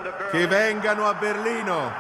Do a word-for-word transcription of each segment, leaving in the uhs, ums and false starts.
che vengano a Berlino.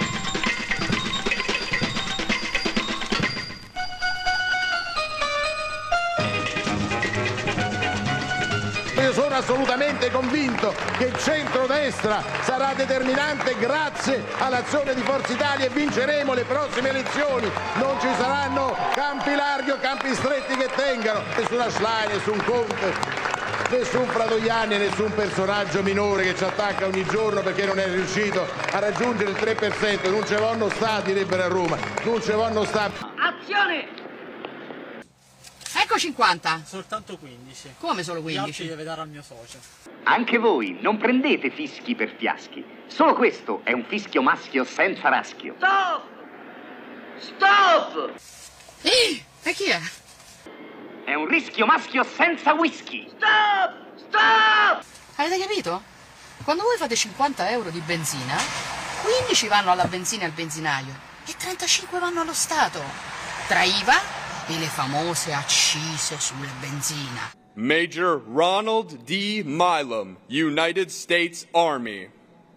Io sono assolutamente convinto che il centrodestra sarà determinante grazie all'azione di Forza Italia e vinceremo le prossime elezioni. Non ci saranno campi larghi o campi stretti che tengano. Nessuna Schlein, nessun Conte, nessun Fratoianni, nessun personaggio minore che ci attacca ogni giorno perché non è riuscito a raggiungere il tre per cento. Non ce vanno sta, direbbero a Roma. Non ce vanno sta. Azione! Ecco cinquanta. Soltanto quindici. Come solo Gli quindici? altri deve dare al mio socio. Anche voi non prendete fischi per fiaschi. Solo questo è un fischio maschio senza raschio. Stop! Stop! Eh, e chi è? È un rischio maschio senza whisky. Stop! Stop! Avete capito? Quando voi fate cinquanta euro di benzina, quindici vanno alla benzina e al benzinaio e trentacinque vanno allo Stato. Tra I V A e le famose accise sulle benzina. Major Ronald D. Milam, United States Army.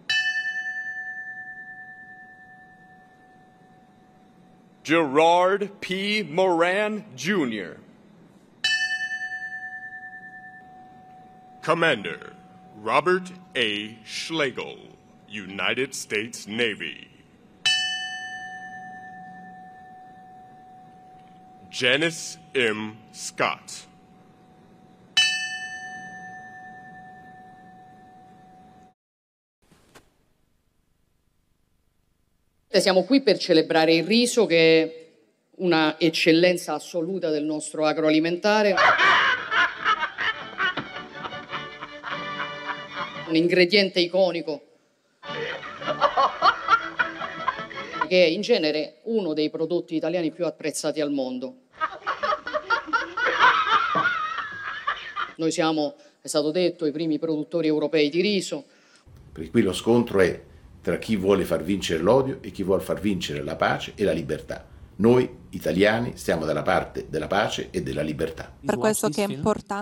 Gerard P. Moran, Junior Commander Robert A. Schlegel, United States Navy. Janice M. Scott. Siamo qui per celebrare il riso, che è una eccellenza assoluta del nostro agroalimentare, un ingrediente iconico che è in genere uno dei prodotti italiani più apprezzati al mondo. Noi siamo, è stato detto, i primi produttori europei di riso. Perché qui lo scontro è tra chi vuole far vincere l'odio e chi vuole far vincere la pace e la libertà. Noi italiani stiamo dalla parte della pace e della libertà. Per questo che è importante